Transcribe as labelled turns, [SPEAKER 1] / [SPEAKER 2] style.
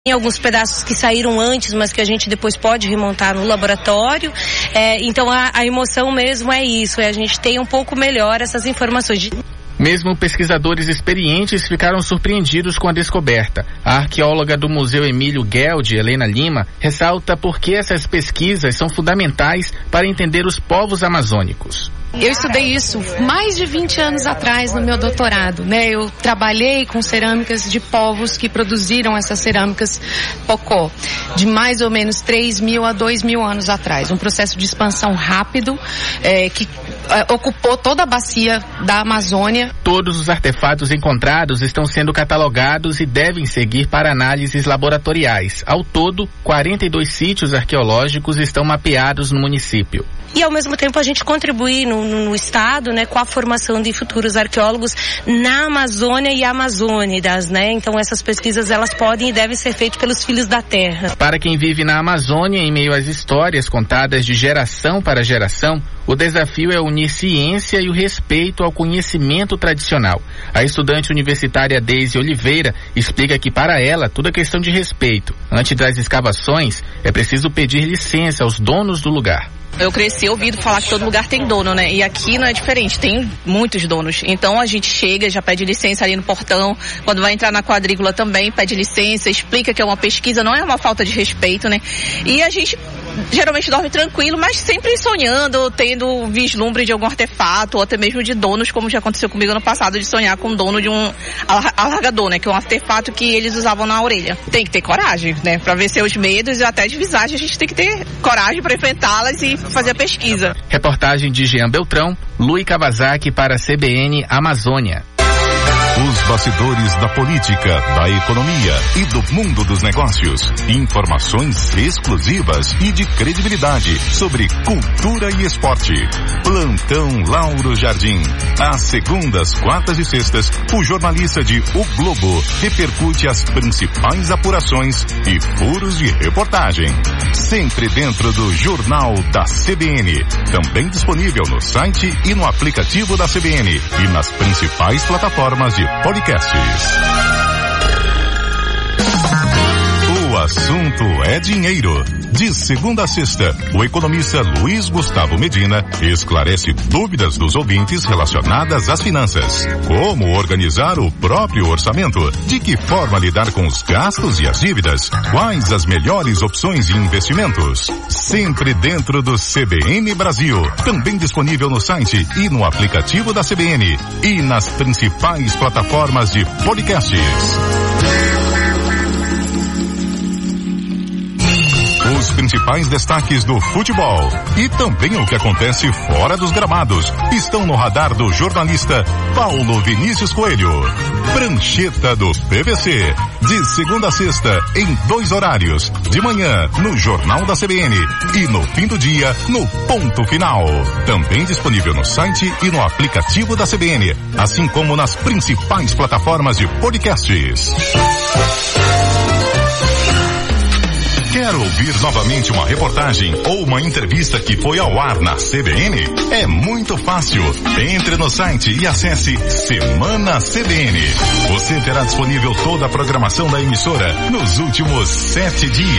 [SPEAKER 1] Tem alguns pedaços que saíram antes, mas que a gente depois pode remontar no laboratório. Então a emoção mesmo é isso, a gente tem um pouco melhor essas informações.
[SPEAKER 2] Mesmo pesquisadores experientes ficaram surpreendidos com a descoberta. A arqueóloga do Museu Emílio Gueldi, Helena Lima, ressalta por que essas pesquisas são fundamentais para entender os povos amazônicos.
[SPEAKER 3] Eu estudei isso mais de 20 anos atrás no meu doutorado, né? Eu trabalhei com cerâmicas de povos que produziram essas cerâmicas Pocó, de mais ou menos 3.000 a 2.000 anos atrás. Um processo de expansão rápido que ocupou toda a bacia da Amazônia.
[SPEAKER 2] Todos os artefatos encontrados estão sendo catalogados e devem seguir para análises laboratoriais. Ao todo, 42 sítios arqueológicos estão mapeados no município.
[SPEAKER 1] E ao mesmo tempo a gente contribuir no estado, né, com a formação de futuros arqueólogos na Amazônia e Amazônidas, né? Então essas pesquisas elas podem e devem ser feitas pelos filhos da terra.
[SPEAKER 2] Para quem vive na Amazônia, em meio às histórias contadas de geração para geração, o desafio é unir ciência e o respeito ao conhecimento tradicional. A estudante universitária Deise Oliveira explica que para ela tudo é questão de respeito. Antes das escavações, é preciso pedir licença aos donos do lugar.
[SPEAKER 4] Eu cresci ouvindo falar que todo lugar tem dono, né? E aqui não é diferente, tem muitos donos. Então a gente chega, já pede licença ali no portão. Quando vai entrar na quadrícula também pede licença, explica que é uma pesquisa, não é uma falta de respeito, né? E a gente geralmente dorme tranquilo, mas sempre sonhando, tendo vislumbre de algum artefato, ou até mesmo de donos, como já aconteceu comigo no passado, de sonhar com o dono de um alargador, né? Que é um artefato que eles usavam na orelha. Tem que ter coragem, né? Pra vencer os medos e até de visagem, a gente tem que ter coragem para enfrentá-las e fazer a pesquisa.
[SPEAKER 2] Reportagem de Jean Beltrão, Lui Kawasaki para a CBN Amazônia.
[SPEAKER 5] Os bastidores da política, da economia e do mundo dos negócios. Informações exclusivas e de credibilidade sobre cultura e esporte. Plantão Lauro Jardim. Às segundas, quartas e sextas, o jornalista de O Globo repercute as principais apurações e furos de reportagem. Sempre dentro do Jornal da CBN. Também disponível no site e no aplicativo da CBN e nas principais plataformas de podcasts. O assunto é dinheiro. De segunda a sexta, o economista Luiz Gustavo Medina esclarece dúvidas dos ouvintes relacionadas às finanças. Como organizar o próprio orçamento? De que forma lidar com os gastos e as dívidas? Quais as melhores opções de investimentos? Sempre dentro do CBN Brasil. Também disponível no site e no aplicativo da CBN. E nas principais plataformas de podcasts. Os principais destaques do futebol e também o que acontece fora dos gramados estão no radar do jornalista Paulo Vinícius Coelho. Prancheta do PVC, de segunda a sexta, em 2 horários. De manhã, no Jornal da CBN e no fim do dia, no Ponto Final. Também disponível no site e no aplicativo da CBN, assim como nas principais plataformas de podcasts. Quer ouvir novamente uma reportagem ou uma entrevista que foi ao ar na CBN? É muito fácil. Entre no site e acesse Semana CBN. Você terá disponível toda a programação da emissora nos últimos 7 dias.